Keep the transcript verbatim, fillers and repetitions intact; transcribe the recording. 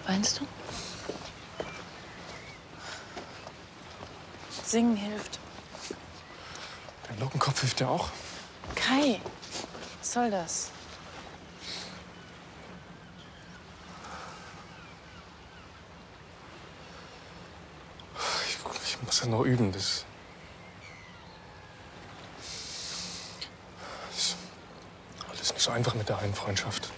Weinst du? Singen hilft. Dein Lockenkopf hilft dir auch. Kai, was soll das? Ich, ich muss ja noch üben. Das, das ist alles nicht so einfach mit der einen Freundschaft.